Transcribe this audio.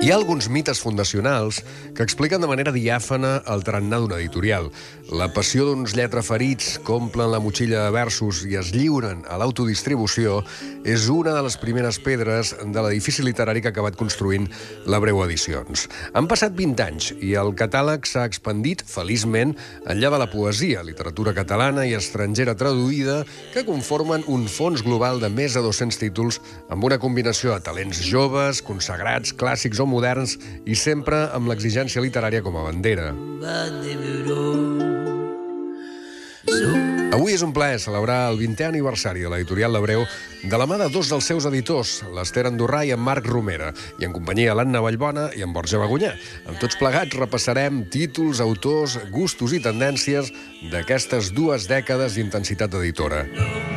Hi ha alguns mites fundacionals que expliquen de manera diàfana el tarannà d'una editorial. La passió d'uns lletraferits que omplen la motxilla de versos i es lliuren a l'autodistribució és una de les primeres pedres de l'edifici literari que ha acabat construint l'Abreu Edicions. Han passat 20 anys i el catàleg s'ha expandit, feliçment, enllà de la poesia, literatura catalana i estrangera traduïda, que conformen un fons global de més de 200 títols amb una combinació de talents joves, consagrats, clàssics o moderns i sempre amb l'exigència literària com a bandera. Avui és un plaer celebrar el 20è aniversari de l'editorial L'Abreu de la mà de dos dels seus editors, l'Ester Andorrà i en Marc Romera, i en companyia de l'Anna Vallbona i en Borja Bagunyà. Amb tots plegats repassarem títols, autors, gustos i tendències d'aquestes 2 dècades d'intensitat editora.